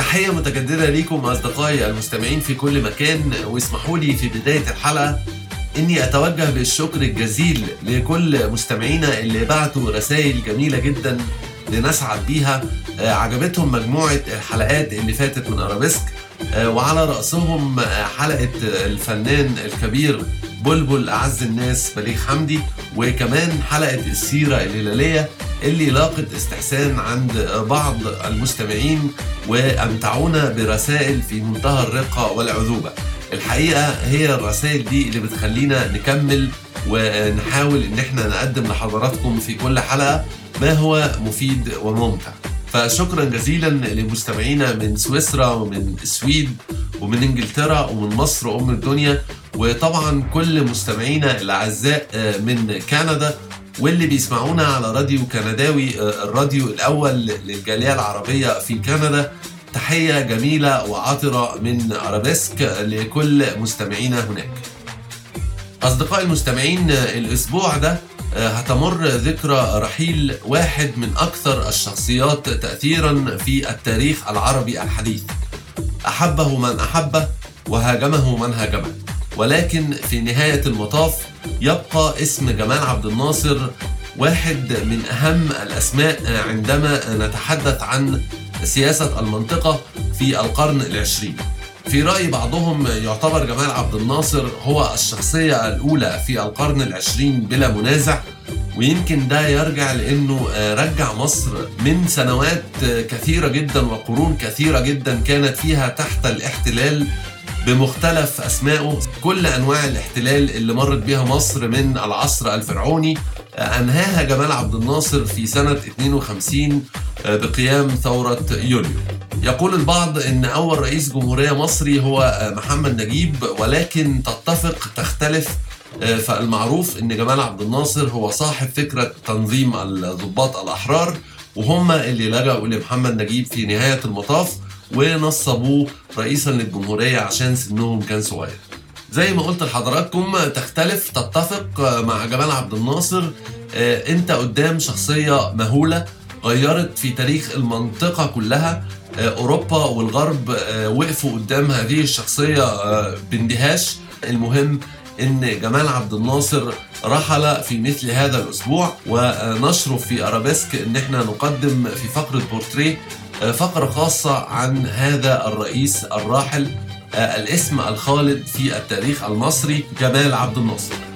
تحية متجددة ليكم أصدقائي المستمعين في كل مكان، واسمحوا لي في بداية الحلقة إني أتوجه بالشكر الجزيل لكل مستمعينا اللي بعتوا رسائل جميلة جدا لنسعد بيها. عجبتهم مجموعة الحلقات اللي فاتت من أرابيسك، وعلى رأسهم حلقة الفنان الكبير بلبل أعز الناس بليغ حمدي، وكمان حلقة السيرة الهلالية اللي لاقت استحسان عند بعض المستمعين وأمتعونا برسائل في منتهى الرقة والعذوبة. الحقيقة هي الرسائل دي اللي بتخلينا نكمل ونحاول إن احنا نقدم لحضراتكم في كل حلقة ما هو مفيد وممتع. فشكرا جزيلا لمستمعينا من سويسرا ومن السويد ومن انجلترا ومن مصر وأم الدنيا، وطبعا كل مستمعينا الأعزاء من كندا واللي بيسمعونا على راديو كنداوي، الراديو الأول للجالية العربية في كندا. تحية جميلة وعاطرة من أرابيسك لكل مستمعينا هناك. أصدقائي المستمعين، الأسبوع ده هتمر ذكرى رحيل واحد من أكثر الشخصيات تأثيرا في التاريخ العربي الحديث. أحبه من أحبه وهاجمه من هاجمه، ولكن في نهاية المطاف يبقى اسم جمال عبد الناصر واحد من أهم الأسماء عندما نتحدث عن سياسة المنطقة في القرن العشرين. في رأي بعضهم يعتبر جمال عبد الناصر هو الشخصية الأولى في القرن العشرين بلا منازع، ويمكن ده يرجع لأنه رجع مصر من سنوات كثيرة جدا وقرون كثيرة جدا كانت فيها تحت الاحتلال بمختلف أسمائه. كل أنواع الاحتلال اللي مرت بها مصر من العصر الفرعوني أنهاها جمال عبد الناصر في سنة 52 بقيام ثورة يوليو. يقول البعض إن أول رئيس جمهورية مصري هو محمد نجيب، ولكن تختلف. فالمعروف إن جمال عبد الناصر هو صاحب فكرة تنظيم الضباط الأحرار، وهم اللي لجأوا لمحمد نجيب في نهاية المطاف ونصبوه رئيسا للجمهورية عشان سنهم كان صغير. زي ما قلت لحضراتكم، تختلف تتفق مع جمال عبد الناصر. انت قدام شخصية مهولة غيرت في تاريخ المنطقة كلها. أوروبا والغرب وقفوا قدام هذه الشخصية باندهاش. المهم ان جمال عبد الناصر رحل في مثل هذا الأسبوع، ونشرف في أرابيسك ان احنا نقدم في فقرة بورتريه فقرة خاصة عن هذا الرئيس الراحل، الاسم الخالد في التاريخ المصري جمال عبد الناصر.